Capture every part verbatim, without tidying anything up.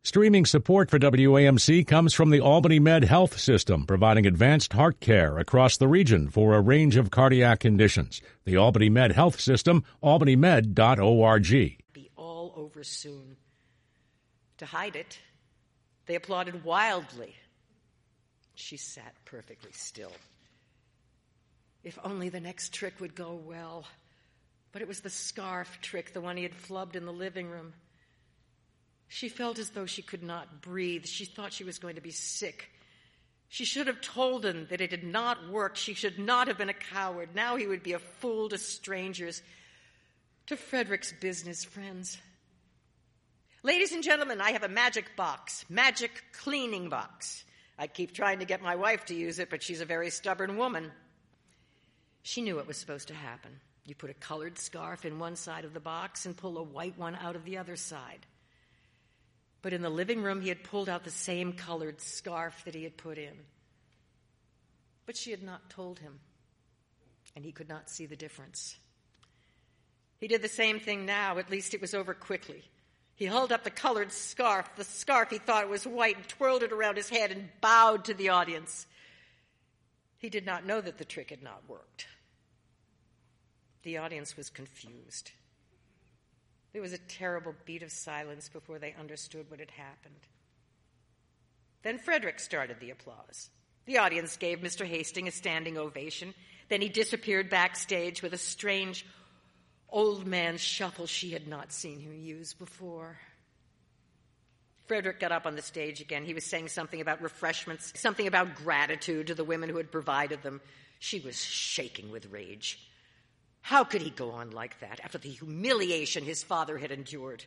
Streaming support for W A M C comes from the Albany Med Health System, providing advanced heart care across the region for a range of cardiac conditions. The Albany Med Health System, albany med dot org. Be all over soon. To hide it, they applauded wildly. She sat perfectly still. If only the next trick would go well. But it was the scarf trick, the one he had flubbed in the living room. She felt as though she could not breathe. She thought she was going to be sick. She should have told him that it had not worked. She should not have been a coward. Now he would be a fool to strangers, to Frederick's business friends. Ladies and gentlemen, I have a magic box, magic cleaning box. I keep trying to get my wife to use it, but she's a very stubborn woman. She knew what was supposed to happen. You put a colored scarf in one side of the box and pull a white one out of the other side. But in the living room, he had pulled out the same colored scarf that he had put in. But she had not told him, and he could not see the difference. He did the same thing now. At least it was over quickly. He held up the colored scarf, the scarf he thought was white, and twirled it around his head and bowed to the audience. He did not know that the trick had not worked. The audience was confused. There was a terrible beat of silence before they understood what had happened. Then Frederick started the applause. The audience gave Mister Hastings a standing ovation. Then he disappeared backstage with a strange old man shuffle she had not seen him use before. Frederick got up on the stage again. He was saying something about refreshments, something about gratitude to the women who had provided them. She was shaking with rage. How could he go on like that after the humiliation his father had endured?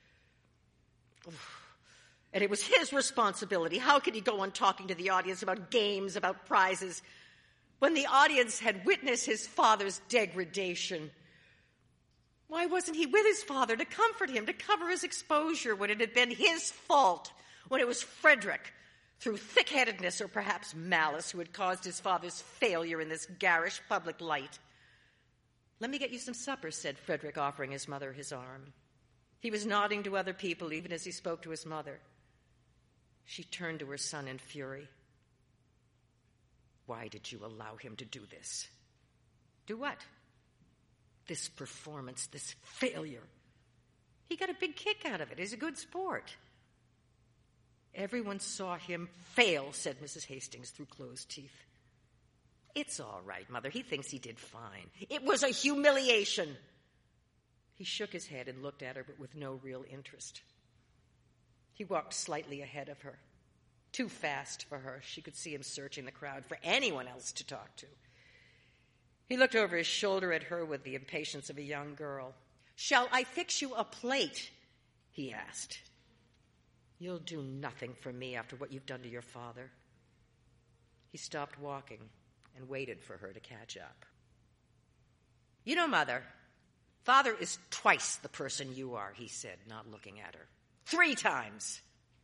And it was his responsibility. How could he go on talking to the audience about games, about prizes, when the audience had witnessed his father's degradation? Why wasn't he with his father to comfort him, to cover his exposure when it had been his fault, when it was Frederick, through thick-headedness or perhaps malice, who had caused his father's failure in this garish public light? "Let me get you some supper," said Frederick, offering his mother his arm. He was nodding to other people, even as he spoke to his mother. She turned to her son in fury. "Why did you allow him to do this?" "Do what?" "This performance, this failure. He got a big kick out of it. He's a good sport." "Everyone saw him fail," said Missus Hastings through closed teeth. "It's all right, Mother. He thinks he did fine. It was a humiliation." He shook his head and looked at her, but with no real interest. He walked slightly ahead of her, too fast for her. She could see him searching the crowd for anyone else to talk to. He looked over his shoulder at her with the impatience of a young girl. "Shall I fix you a plate?" he asked. "You'll do nothing for me after what you've done to your father." He stopped walking and waited for her to catch up. "You know, Mother, Father is twice the person you are," he said, not looking at her. "Three times."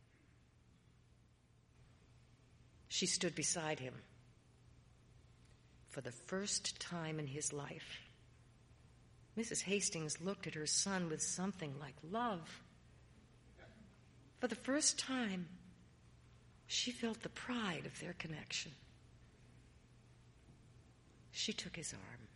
She stood beside him. For the first time in his life, Missus Hastings looked at her son with something like love. For the first time, she felt the pride of their connection. She took his arm.